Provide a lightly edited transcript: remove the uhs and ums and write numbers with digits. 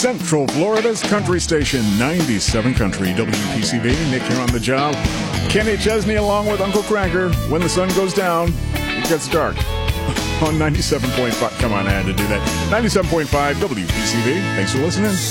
Central Florida's country station, 97 Country, WPCV. Nick here on the job. Kenny Chesney along with Uncle Cranker. When the sun goes down, it gets dark. On 97.5. Come on, I had to do that. 97.5 WPCV. Thanks for listening.